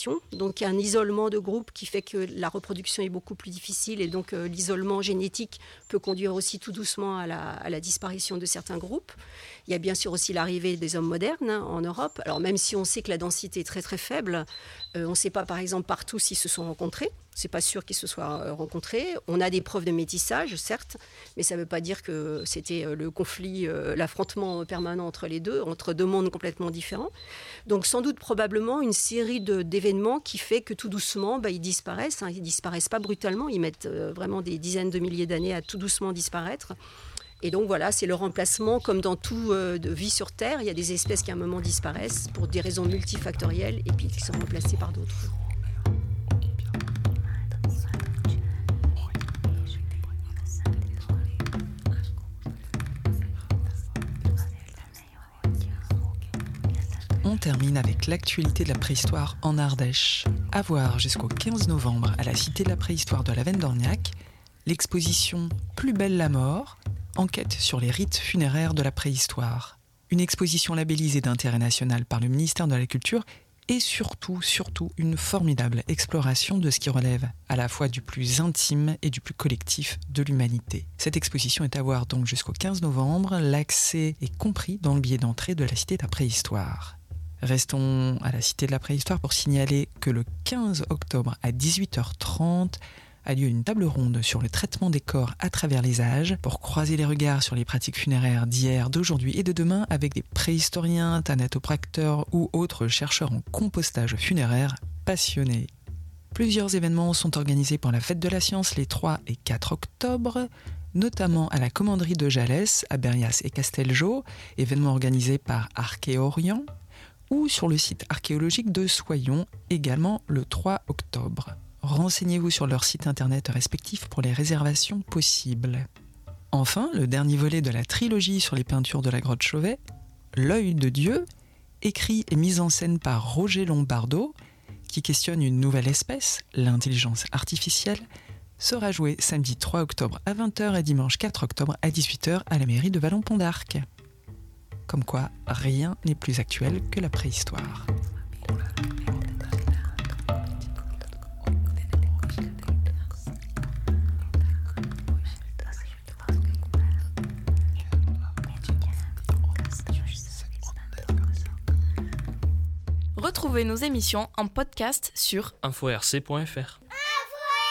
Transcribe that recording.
population. Donc il y a un isolement de groupe qui fait que la reproduction est beaucoup plus difficile et donc l'isolement génétique peut conduire aussi tout doucement à la disparition de certains groupes. Il y a bien sûr aussi l'arrivée des hommes modernes en Europe. Alors même si on sait que la densité est très très faible, on ne sait pas par exemple partout s'ils se sont rencontrés. C'est pas sûr qu'ils se soient rencontrés. On a des preuves de métissage, certes, mais ça ne veut pas dire que c'était le conflit, l'affrontement permanent entre les deux, entre deux mondes complètement différents. Donc sans doute probablement une série d'événements qui fait que tout doucement, ils disparaissent. Ils disparaissent pas brutalement, ils mettent vraiment des dizaines de milliers d'années à tout doucement disparaître. Et donc voilà, c'est le remplacement, comme dans tout de vie sur Terre, il y a des espèces qui à un moment disparaissent pour des raisons multifactorielles et puis qui sont remplacées par d'autres. On termine avec l'actualité de la préhistoire en Ardèche. À voir jusqu'au 15 novembre à la Cité de la préhistoire de la Veine d'Orniac, l'exposition Plus belle la mort, enquête sur les rites funéraires de la préhistoire. Une exposition labellisée d'intérêt national par le ministère de la Culture et surtout une formidable exploration de ce qui relève à la fois du plus intime et du plus collectif de l'humanité. Cette exposition est à voir donc jusqu'au 15 novembre. L'accès est compris dans le billet d'entrée de la Cité de la préhistoire. Restons à la Cité de la préhistoire pour signaler que le 15 octobre à 18h30 a lieu une table ronde sur le traitement des corps à travers les âges pour croiser les regards sur les pratiques funéraires d'hier, d'aujourd'hui et de demain avec des préhistoriens, thanatopracteurs ou autres chercheurs en compostage funéraire passionnés. Plusieurs événements sont organisés pour la Fête de la Science les 3 et 4 octobre, notamment à la commanderie de Jalès, à Berrias et Castelgau, événement organisé par Archéorient, ou sur le site archéologique de Soyons, également le 3 octobre. Renseignez-vous sur leurs sites internet respectifs pour les réservations possibles. Enfin, le dernier volet de la trilogie sur les peintures de la grotte Chauvet, L'œil de Dieu, écrit et mis en scène par Roger Lombardo, qui questionne une nouvelle espèce, l'intelligence artificielle, sera joué samedi 3 octobre à 20h et dimanche 4 octobre à 18h à la mairie de Vallon-Pont d'Arc. Comme quoi, rien n'est plus actuel que la préhistoire. Retrouvez nos émissions en podcast sur info-rc.fr.